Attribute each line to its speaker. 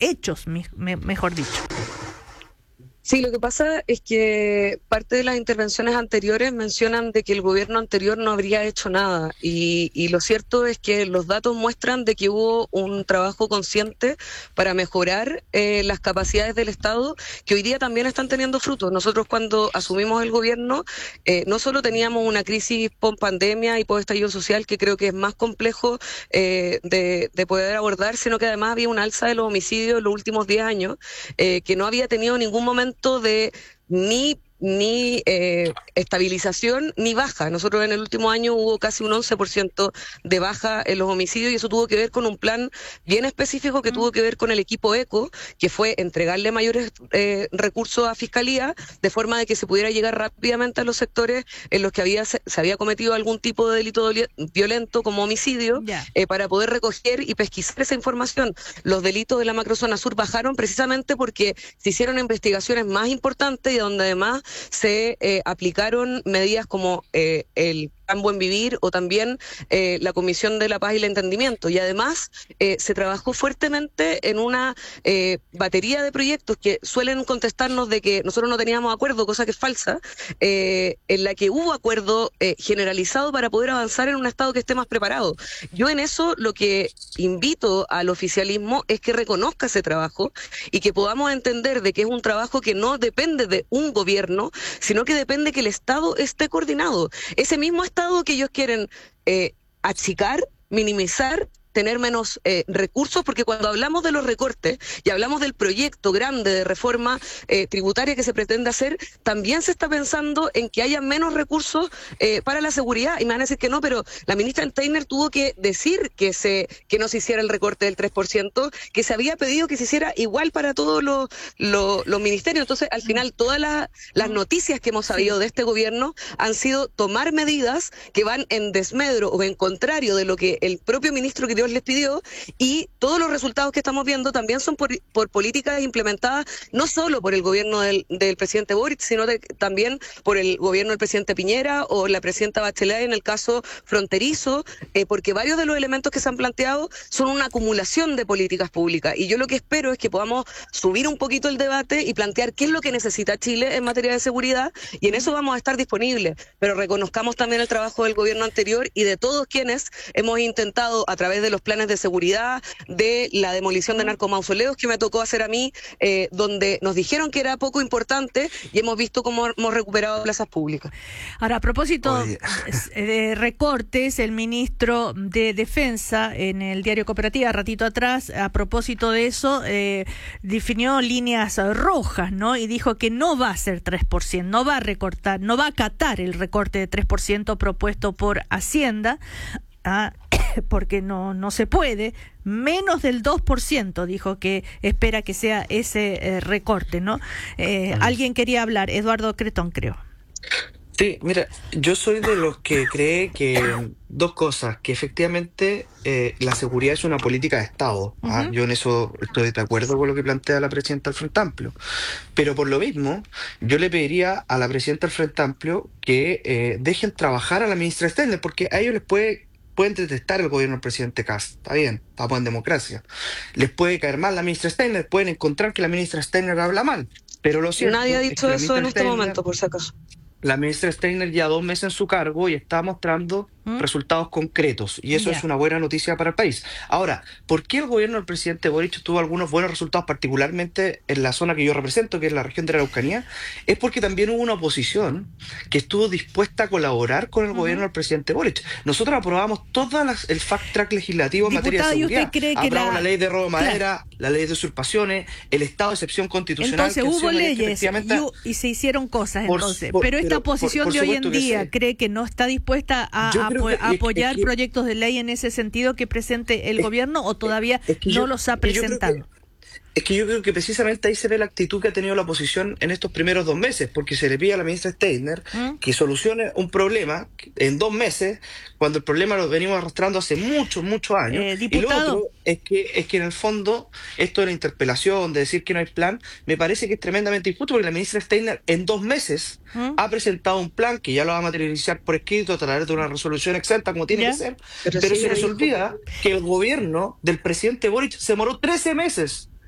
Speaker 1: hechos, mejor dicho.
Speaker 2: Sí, lo que pasa es que parte de las intervenciones anteriores mencionan de que el gobierno anterior no habría hecho nada y lo cierto es que los datos muestran de que hubo un trabajo consciente para mejorar las capacidades del Estado que hoy día también están teniendo frutos. Nosotros cuando asumimos el gobierno no solo teníamos una crisis post pandemia y post estallido social que creo que es más complejo de poder abordar, sino que además había un alza de los homicidios en los últimos 10 años que no había tenido ningún momento de ni estabilización ni baja. Nosotros en el último año hubo casi un 11% de baja en los homicidios y eso tuvo que ver con un plan bien específico que tuvo que ver con el equipo ECO, que fue entregarle mayores recursos a Fiscalía de forma de que se pudiera llegar rápidamente a los sectores en los que se había cometido algún tipo de delito violento como homicidio para poder recoger y pesquisar esa información. Los delitos de la macrozona sur bajaron precisamente porque se hicieron investigaciones más importantes y donde además se aplicaron medidas como el Plan Buen Vivir o también la Comisión de la Paz y el Entendimiento. Y además se trabajó fuertemente en una batería de proyectos que suelen contestarnos de que nosotros no teníamos acuerdo, cosa que es falsa, en la que hubo acuerdo generalizado para poder avanzar en un Estado que esté más preparado. Yo en eso lo que invito al oficialismo es que reconozca ese trabajo y que podamos entender de que es un trabajo que no depende de un gobierno, sino que depende que el Estado esté coordinado. Ese mismo Estado que ellos quieren achicar, minimizar, tener menos recursos, porque cuando hablamos de los recortes y hablamos del proyecto grande de reforma tributaria que se pretende hacer, también se está pensando en que haya menos recursos para la seguridad. Y me van a decir que no, pero la ministra Steiner tuvo que decir que no se hiciera el recorte del 3%, que se había pedido que se hiciera igual para todos los ministerios. Entonces, al final, todas las noticias que hemos sabido de este gobierno han sido tomar medidas que van en desmedro o en contrario de lo que el propio ministro que les pidió, y todos los resultados que estamos viendo también son por políticas implementadas no solo por el gobierno del presidente Boric, sino también por el gobierno del presidente Piñera o la presidenta Bachelet en el caso fronterizo, porque varios de los elementos que se han planteado son una acumulación de políticas públicas, y yo lo que espero es que podamos subir un poquito el debate y plantear qué es lo que necesita Chile en materia de seguridad, y en eso vamos a estar disponibles, pero reconozcamos también el trabajo del gobierno anterior y de todos quienes hemos intentado a través de los planes de seguridad, de la demolición de narcomausoleos que me tocó hacer a mí, donde nos dijeron que era poco importante y hemos visto cómo hemos recuperado plazas públicas.
Speaker 1: Ahora, a propósito de recortes, el ministro de Defensa en el diario Cooperativa, ratito atrás, a propósito de eso, definió líneas rojas, ¿no? Y dijo que no va a ser 3%, no va a recortar, no va a acatar el recorte de 3% propuesto por Hacienda, porque no se puede, menos del 2% dijo que espera que sea ese recorte, ¿no? Alguien quería hablar, Eduardo Cretón, creo.
Speaker 3: Sí, mira, yo soy de los que cree que dos cosas, que efectivamente la seguridad es una política de Estado. Yo en eso estoy de acuerdo con lo que plantea la presidenta del Frente Amplio. Pero por lo mismo, yo le pediría a la presidenta del Frente Amplio que dejen trabajar a la ministra Steiner, porque a ellos les pueden detestar el gobierno del presidente Kast, está bien, estamos en democracia. Les puede caer mal la ministra Steiner, pueden encontrar que la ministra Steiner habla mal, pero lo cierto
Speaker 2: nadie ha dicho
Speaker 3: es que
Speaker 2: eso en este momento, por si acaso.
Speaker 3: La ministra Steiner ya 2 meses en su cargo y está mostrando resultados concretos, y eso es una buena noticia para el país. Ahora, ¿por qué el gobierno del presidente Boric tuvo algunos buenos resultados, particularmente en la zona que yo represento, que es la región de la Araucanía? Es porque también hubo una oposición que estuvo dispuesta a colaborar con el gobierno del presidente Boric. Nosotros aprobamos el fact-track legislativo en materia de seguridad.
Speaker 1: ¿Usted cree que
Speaker 3: aprobamos la ley de robo de madera, la ley de usurpaciones, el estado de excepción constitucional.
Speaker 1: Entonces hubo leyes y se hicieron cosas, pero esta oposición de hoy en día cree que no está dispuesta a apoyar proyectos de ley en ese sentido que presente el gobierno, o todavía no los ha presentado.
Speaker 3: Es que yo creo que precisamente ahí se ve la actitud que ha tenido la oposición en estos primeros 2 meses, porque se le pide a la ministra Steiner que solucione un problema en 2 meses, cuando el problema lo venimos arrastrando hace muchos años.
Speaker 1: Diputado.
Speaker 3: Y lo otro es que en el fondo, esto de la interpelación, de decir que no hay plan, me parece que es tremendamente injusto, porque la ministra Steiner en 2 meses ha presentado un plan que ya lo va a materializar por escrito a través de una resolución exenta, como tiene que ser, pero se les olvida que el gobierno del presidente Boric se demoró 13 meses